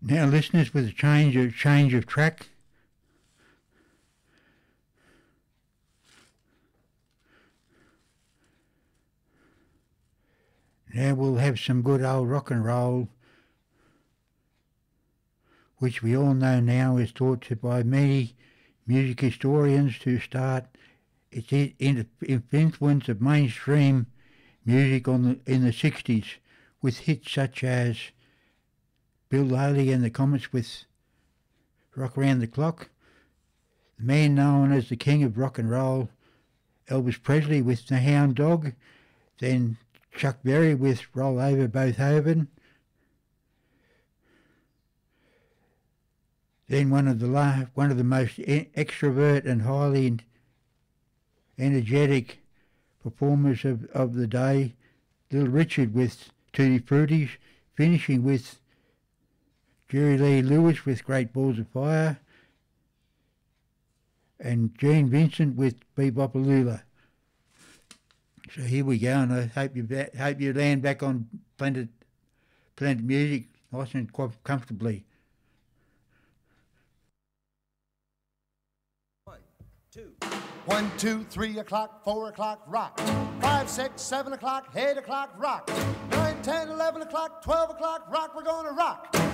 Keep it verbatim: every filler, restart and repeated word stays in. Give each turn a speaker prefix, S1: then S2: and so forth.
S1: Now, listeners, with a change of change of track, now we'll have some good old rock and roll, which we all know now is thought to by many music historians to start its influence of mainstream music on the, in the sixties, with hits such as Bill Haley and the Comets with Rock Around the Clock, the man known as the King of Rock and Roll, Elvis Presley with The Hound Dog, then Chuck Berry with Roll Over Beethoven, then one of the la- one of the most e- extrovert and highly energetic performers of, of the day, Little Richard with Tutti Frutti, finishing with Jerry Lee Lewis with Great Balls of Fire, and Gene Vincent with Bebopalula. So here we go, and I hope you ba- hope you land back on Planet Planet Music nice and quite comfortably.
S2: One, two. One, two, three o'clock, four o'clock, rock. Five, six, seven o'clock, eight o'clock, rock. Nine, ten, eleven o'clock, twelve o'clock, rock. We're gonna rock.